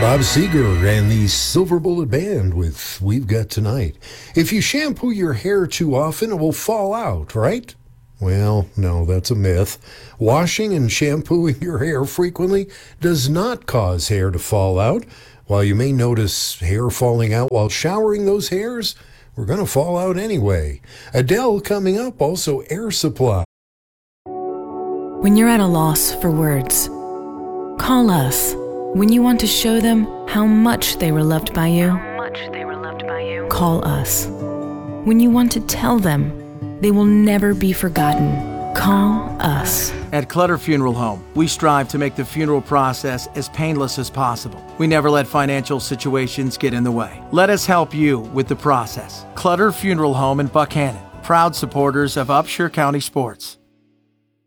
Bob Seger and the Silver Bullet Band with We've Got Tonight. If you shampoo your hair too often, it will fall out, right? Well, no, that's a myth. Washing and shampooing your hair frequently does not cause hair to fall out. While you may notice hair falling out while showering, those hairs were going to fall out anyway. Adele coming up, also Air Supply. When you're at a loss for words, call us. When you want to show them how much they were loved by you, call us. When you want to tell them they will never be forgotten, call us. At Clutter Funeral Home, we strive to make the funeral process as painless as possible. We never let financial situations get in the way. Let us help you with the process. Clutter Funeral Home in Buckhannon, proud supporters of Upshur County sports.